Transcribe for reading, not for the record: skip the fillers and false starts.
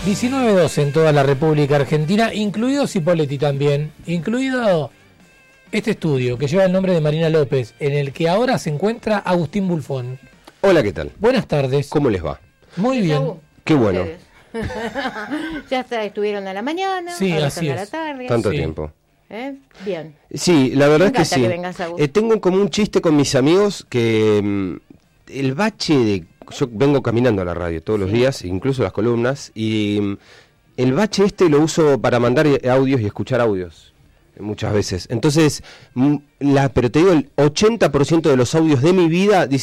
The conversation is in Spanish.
19:12 en toda la República Argentina, incluido Cipolletti también, incluido este estudio que lleva el nombre de Marina López, en el que ahora se encuentra Agustín Bulfón. Hola, ¿qué tal? Buenas tardes. ¿Cómo les va? Muy bien. Qué bueno. Ya estuvieron a la mañana, sí, ahora así están a es. la tarde. Tanto Sí. tiempo. Bien. Sí, la verdad es que sí. Que vengas, Agus. Tengo como un chiste con mis amigos que el bache de... Yo vengo caminando a la radio todos los días, incluso las columnas, y el bache lo uso para mandar audios y escuchar audios muchas veces. Entonces, pero te digo, el 80% de los audios de mi vida